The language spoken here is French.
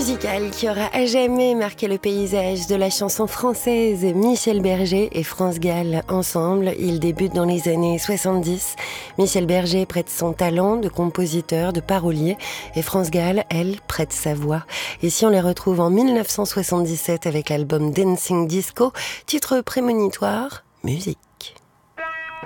musical qui aura à jamais marqué le paysage de la chanson française. Michel Berger et France Gall ensemble, ils débutent dans les années 70. Michel Berger prête son talent de compositeur, de parolier, et France Gall, elle, prête sa voix. Ici, on les retrouve en 1977 avec l'album Dancing Disco, titre prémonitoire, musique.